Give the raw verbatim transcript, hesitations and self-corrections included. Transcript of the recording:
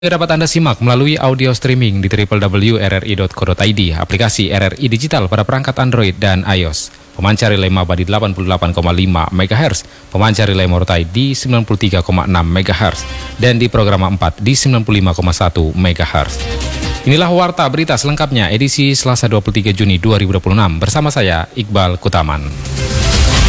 Dapat Anda simak melalui audio streaming di w w w titik r r i titik co titik i d, aplikasi R R I Digital pada perangkat Android dan iOS. Pemancar relay Maba di delapan puluh delapan koma lima megahertz, pemancar relay Morotai di sembilan puluh tiga koma enam megahertz, dan di program empat di sembilan puluh lima koma satu megahertz. Inilah Warta Berita selengkapnya edisi Selasa dua puluh tiga Juni dua ribu dua puluh enam bersama saya Iqbal Kutaman.